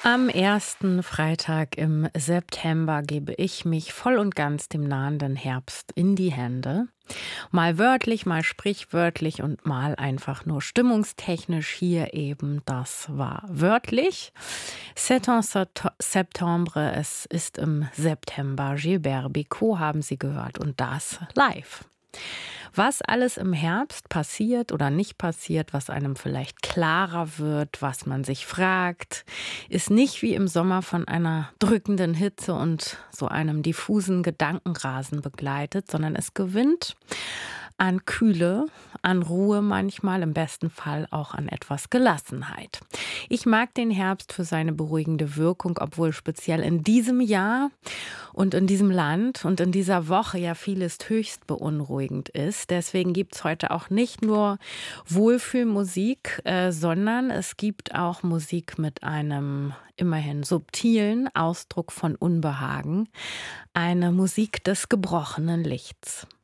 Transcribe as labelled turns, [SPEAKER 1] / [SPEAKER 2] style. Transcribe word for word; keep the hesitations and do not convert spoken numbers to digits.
[SPEAKER 1] Am ersten Freitag im September gebe ich mich voll und ganz dem nahenden Herbst in die Hände. Mal wörtlich, mal sprichwörtlich und mal einfach nur stimmungstechnisch hier eben. Das war wörtlich. C'est en sept- septembre, es ist im September. Gilbert Bécaud haben Sie gehört und das live. Was alles im Herbst passiert oder nicht passiert, was einem vielleicht klarer wird, was man sich fragt, ist nicht wie im Sommer von einer drückenden Hitze und so einem diffusen Gedankenrasen begleitet, sondern es gewinnt an Kühle, an Ruhe manchmal, im besten Fall auch an etwas Gelassenheit. Ich mag den Herbst für seine beruhigende Wirkung, obwohl speziell in diesem Jahr und in diesem Land und in dieser Woche ja vieles höchst beunruhigend ist. Deswegen gibt es heute auch nicht nur Wohlfühlmusik, äh, sondern es gibt auch Musik mit einem immerhin subtilen Ausdruck von Unbehagen. Eine Musik des gebrochenen Lichts.